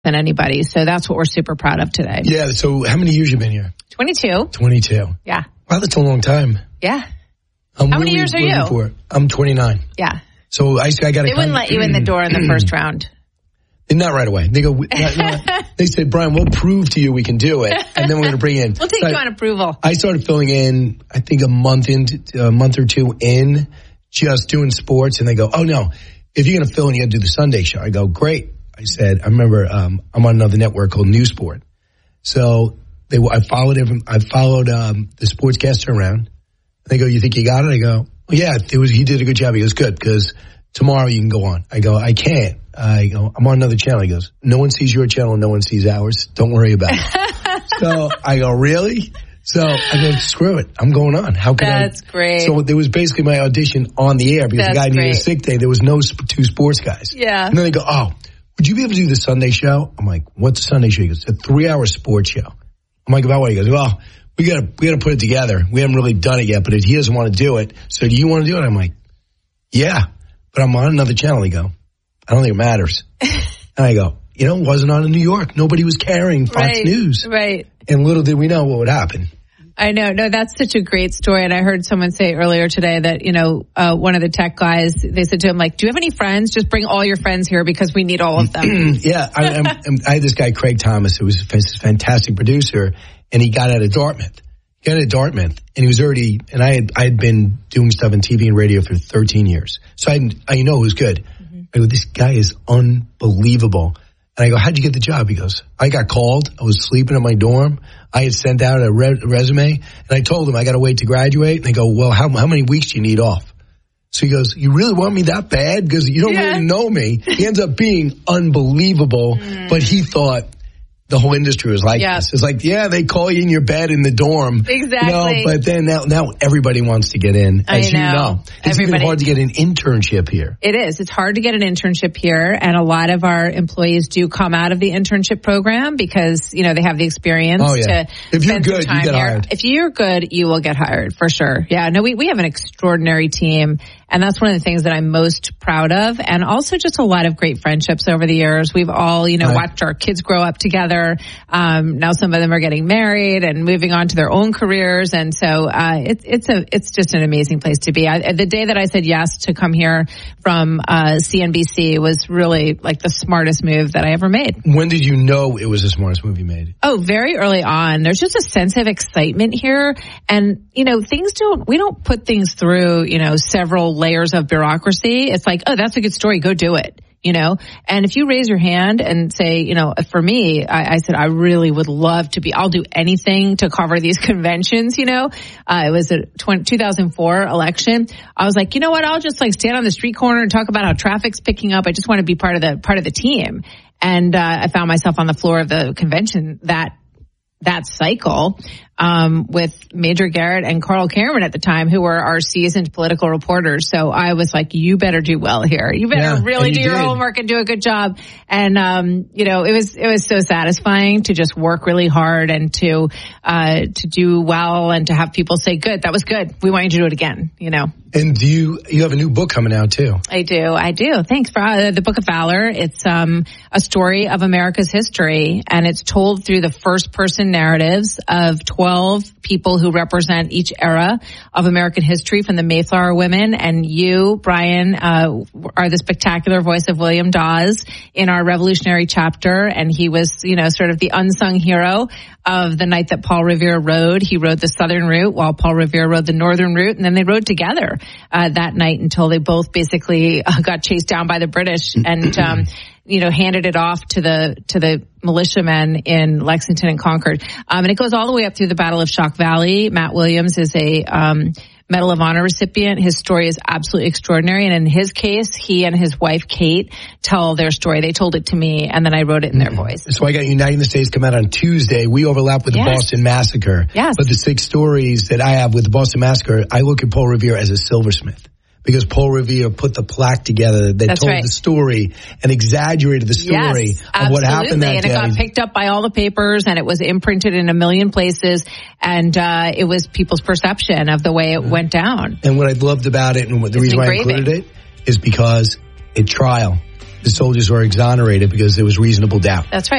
than anybody. So that's what we're super proud of today. Yeah. So how many years you been here? 22. 22. Yeah. Wow, that's a long time. Yeah. How many years are you? I'm 29. Yeah. So I got to. They wouldn't let you in the door in the first round. Not right away. They go. They said, Brian, we'll prove to you we can do it, and then we're going to bring you in. We'll take you on approval. I started filling in, I think a month or two in, just doing sports, and they go, oh no, if you're going to fill in, you got to do the Sunday show. I go, great. I said, I remember I'm on another network called News Sport, so I followed the sportscaster around. They go, you think you got it? I go, well, yeah, he did a good job. He goes, good, because tomorrow you can go on. I go, I can't. I go, I'm on another channel. He goes, no one sees your channel, no one sees ours. Don't worry about it. So I go, really? So I go, screw it. I'm going on. How can That's great. So there was basically my audition on the air because the guy needed a sick day. There was no two sports guys. Yeah. And then they go, oh, would you be able to do the Sunday show? I'm like, what's the Sunday show? He goes, it's a 3-hour sports show. I'm like, about what? He goes, well, we gotta put it together. We haven't really done it yet, but he doesn't want to do it. So do you want to do it? I'm like, yeah, but I'm on another channel. He go, I don't think it matters. And I go, it wasn't on in New York. Nobody was carrying Fox News. Right. And little did we know what would happen. I know. No, that's such a great story. And I heard someone say earlier today that, one of the tech guys, they said to him, like, do you have any friends? Just bring all your friends here because we need all of them. Yeah. I had this guy, Craig Thomas, who was a fantastic producer, and he got out of Dartmouth. And he was already, and I had been doing stuff in TV and radio for 13 years. So I know who's good. Mm-hmm. I go, this guy is unbelievable. And I go, how'd you get the job? He goes, I got called. I was sleeping in my dorm. I had sent out a resume, and I told him I got to wait to graduate. And they go, well, how many weeks do you need off? So he goes, you really want me that bad? Because you don't really know me. He ends up being unbelievable, but he thought the whole industry was like this. It's like, they call you in your bed in the dorm. Exactly. But then now everybody wants to get in, as you know. It's even hard to get an internship here. It is. It's hard to get an internship here, and a lot of our employees do come out of the internship program because, they have the experience to if you're good, you get hired. If you're good, you will get hired, for sure. Yeah, no, we have an extraordinary team, and that's one of the things that I'm most proud of, and also just a lot of great friendships over the years. We've all, watched our kids grow up together. Now some of them are getting married and moving on to their own careers, and so it's just an amazing place to be. The day that I said yes to come here from CNBC was really like the smartest move that I ever made. When did you know it was the smartest move you made? Oh, very early on. There's just a sense of excitement here, and we don't put things through several layers of bureaucracy. It's like, oh, that's a good story, go do it. And if you raise your hand and say, for me, I said, I really would love to I'll do anything to cover these conventions, it was a 2004 election. I was like, you know what? I'll just stand on the street corner and talk about how traffic's picking up. I just want to be part of the team. And, I found myself on the floor of the convention that cycle, with Major Garrett and Carl Cameron at the time, who were our seasoned political reporters. So I was like, you better do well here. You better really do your homework and do a good job. And, it was so satisfying to just work really hard and to do well and to have people say, good, that was good. We want you to do it again, And you have a new book coming out too? I do. Thanks for the Book of Valor. It's a story of America's history, and it's told through the first person narratives of 12 people who represent each era of American history, from the Mayflower women. And you, Brian, are the spectacular voice of William Dawes in our Revolutionary chapter. And he was, sort of the unsung hero of the night that Paul Revere rode. He rode the southern route while Paul Revere rode the northern route. And then they rode together that night until they both basically got chased down by the British and handed it off to the militiamen in Lexington and Concord. And it goes all the way up through the Battle of Shock Valley. Matt Williams is a Medal of Honor recipient. His story is absolutely extraordinary. And in his case, he and his wife, Kate, tell their story. They told it to me, and then I wrote it in their voice. So I got Uniting the States come out on Tuesday. We overlap with the Boston Massacre. Yes. But the 6 stories that I have with the Boston Massacre, I look at Paul Revere as a silversmith. Because Paul Revere put the plaque together that told the story and exaggerated the story of what happened that day. And it got picked up by all the papers, and it was imprinted in a million places, and it was people's perception of the way it went down. And what I loved about it, and the reason why I included it, is because at trial, the soldiers were exonerated because there was reasonable doubt. That's right.